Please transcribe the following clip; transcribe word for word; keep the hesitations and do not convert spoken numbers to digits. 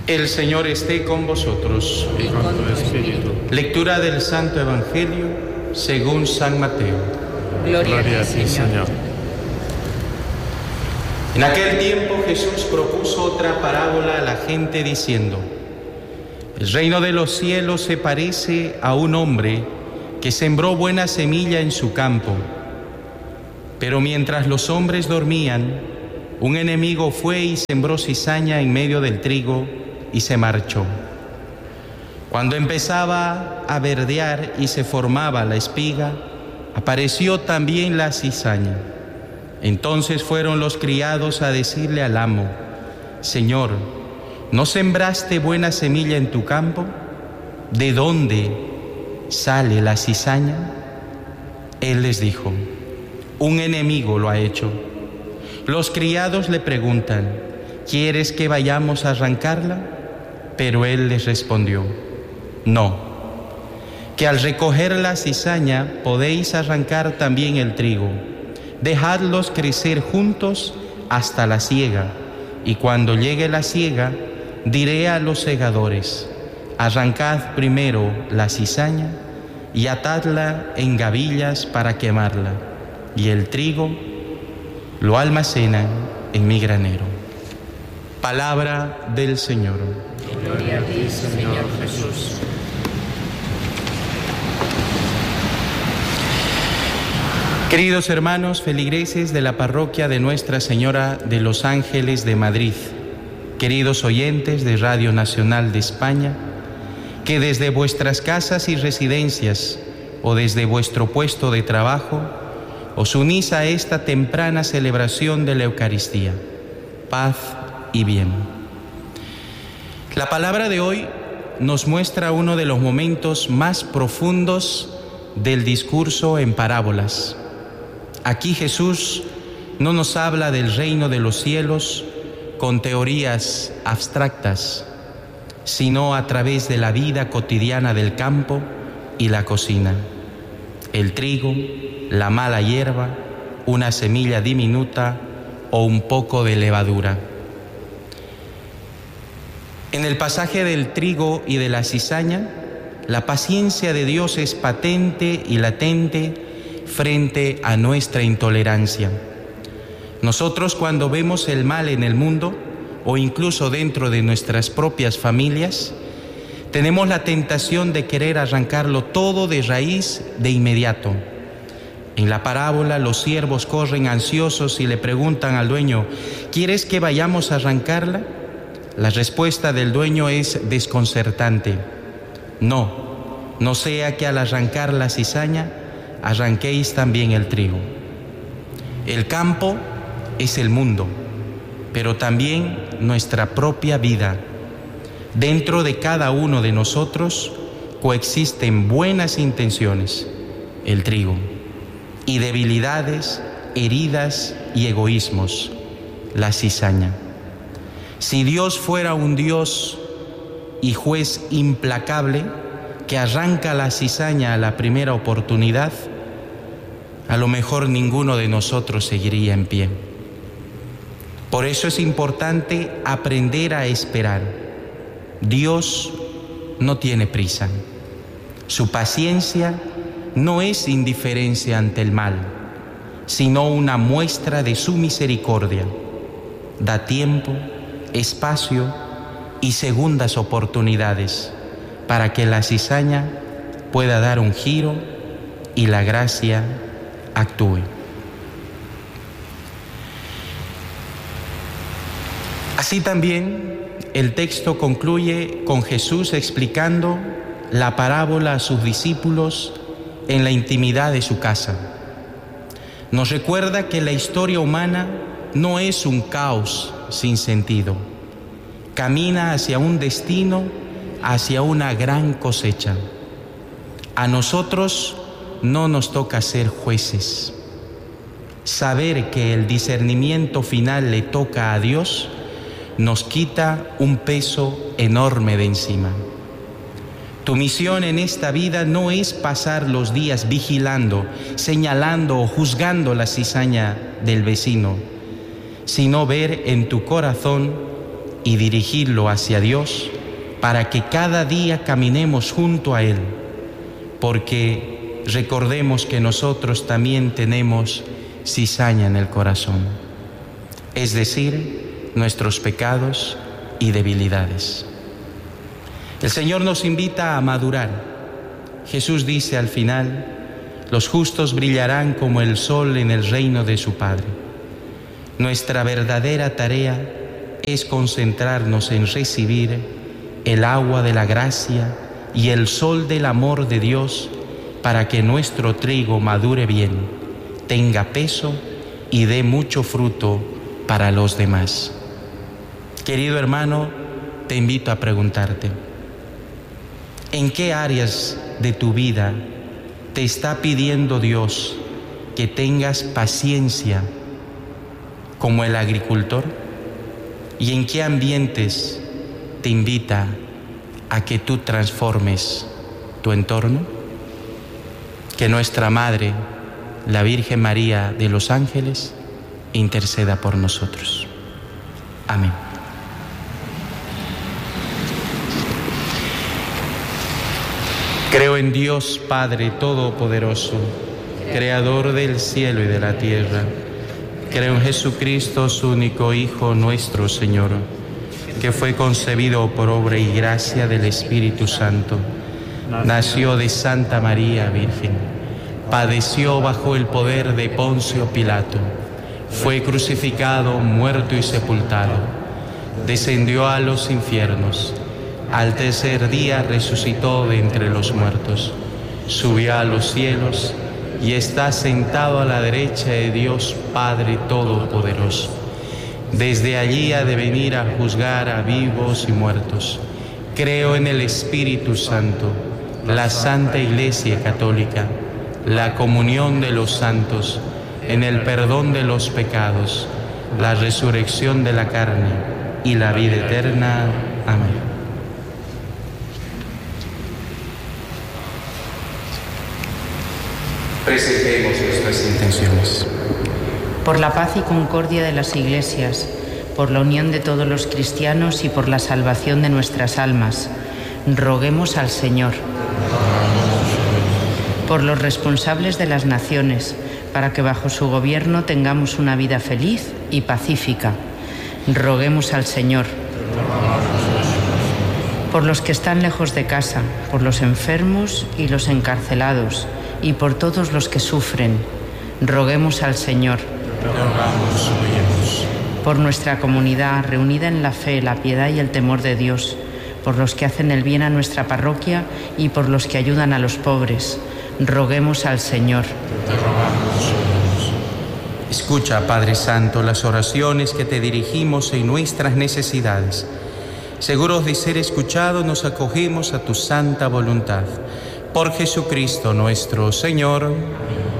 El Señor esté con vosotros. Y con tu espíritu. Lectura del Santo Evangelio según San Mateo. Gloria, Gloria a ti, Señor. En aquel tiempo Jesús propuso otra parábola a la gente diciendo: el reino de los cielos se parece a un hombre que sembró buena semilla en su campo. Pero mientras los hombres dormían, un enemigo fue y sembró cizaña en medio del trigo y se marchó. Cuando empezaba a verdear y se formaba la espiga, apareció también la cizaña. Entonces fueron los criados a decirle al amo: Señor, ¿no sembraste buena semilla en tu campo? ¿De dónde sale la cizaña? Él les dijo: un enemigo lo ha hecho. Los criados le preguntan: ¿quieres que vayamos a arrancarla? Pero él les respondió: no, que al recoger la cizaña podéis arrancar también el trigo. Dejadlos crecer juntos hasta la siega, y cuando llegue la siega, diré a los segadores: arrancad primero la cizaña y atadla en gavillas para quemarla, y el trigo lo almacenan en mi granero. Palabra del Señor. Gloria a ti, Señor Jesús. Queridos hermanos feligreses de la parroquia de Nuestra Señora de los Ángeles de Madrid, queridos oyentes de Radio Nacional de España, que desde vuestras casas y residencias o desde vuestro puesto de trabajo os unís a esta temprana celebración de la Eucaristía. Paz y bien. La palabra de hoy nos muestra uno de los momentos más profundos del discurso en parábolas. Aquí Jesús no nos habla del reino de los cielos con teorías abstractas, sino a través de la vida cotidiana del campo y la cocina. El trigo, la mala hierba, una semilla diminuta o un poco de levadura. En el pasaje del trigo y de la cizaña, la paciencia de Dios es patente y latente frente a nuestra intolerancia. Nosotros, cuando vemos el mal en el mundo o incluso dentro de nuestras propias familias, tenemos la tentación de querer arrancarlo todo de raíz de inmediato. En la parábola, los siervos corren ansiosos y le preguntan al dueño: ¿quieres que vayamos a arrancarla? La respuesta del dueño es desconcertante: no, no sea que al arrancar la cizaña arranquéis también el trigo. El campo es el mundo, pero también nuestra propia vida. Dentro de cada uno de nosotros coexisten buenas intenciones, el trigo, y debilidades, heridas y egoísmos, la cizaña. Si Dios fuera un Dios y juez implacable que arranca la cizaña a la primera oportunidad, a lo mejor ninguno de nosotros seguiría en pie. Por eso es importante aprender a esperar. Dios no tiene prisa. Su paciencia no es indiferencia ante el mal, sino una muestra de su misericordia. Da tiempo, espacio y segundas oportunidades para que la cizaña pueda dar un giro y la gracia actúe. Así también el texto concluye con Jesús explicando la parábola a sus discípulos en la intimidad de su casa. Nos recuerda que la historia humana no es un caos sin sentido. Camina hacia un destino, hacia una gran cosecha. A nosotros no nos toca ser jueces. Saber que el discernimiento final le toca a Dios nos quita un peso enorme de encima. Tu misión en esta vida no es pasar los días vigilando, señalando o juzgando la cizaña del vecino, sino ver en tu corazón y dirigirlo hacia Dios para que cada día caminemos junto a Él, porque recordemos que nosotros también tenemos cizaña en el corazón, es decir, nuestros pecados y debilidades. El Señor nos invita a madurar. Jesús dice al final: los justos brillarán como el sol en el reino de su Padre. Nuestra verdadera tarea es concentrarnos en recibir el agua de la gracia y el sol del amor de Dios para que nuestro trigo madure bien, tenga peso y dé mucho fruto para los demás. Querido hermano, te invito a preguntarte: ¿en qué áreas de tu vida te está pidiendo Dios que tengas paciencia como el agricultor? ¿Y en qué ambientes te invita a que tú transformes tu entorno? Que nuestra Madre, la Virgen María de los Ángeles, interceda por nosotros. Amén. Creo en Dios Padre Todopoderoso, Creador del cielo y de la tierra. Creo en Jesucristo, su único Hijo, nuestro Señor, que fue concebido por obra y gracia del Espíritu Santo. Nació de Santa María Virgen, padeció bajo el poder de Poncio Pilato, fue crucificado, muerto y sepultado, descendió a los infiernos. Al tercer día resucitó de entre los muertos, subió a los cielos y está sentado a la derecha de Dios Padre Todopoderoso. Desde allí ha de venir a juzgar a vivos y muertos. Creo en el Espíritu Santo, la Santa Iglesia Católica, la comunión de los santos, en el perdón de los pecados, la resurrección de la carne y la vida eterna. Amén. Presentemos nuestras intenciones. Por la paz y concordia de las iglesias, por la unión de todos los cristianos y por la salvación de nuestras almas, roguemos al Señor. Por los responsables de las naciones, para que bajo su gobierno tengamos una vida feliz y pacífica, roguemos al Señor. Por los que están lejos de casa, por los enfermos y los encarcelados, y por todos los que sufren, roguemos al Señor. Por nuestra comunidad reunida en la fe, la piedad y el temor de Dios, por los que hacen el bien a nuestra parroquia y por los que ayudan a los pobres, roguemos al Señor. Escucha, Padre Santo, las oraciones que te dirigimos en nuestras necesidades. Seguros de ser escuchados, nos acogemos a tu santa voluntad. Por Jesucristo nuestro Señor.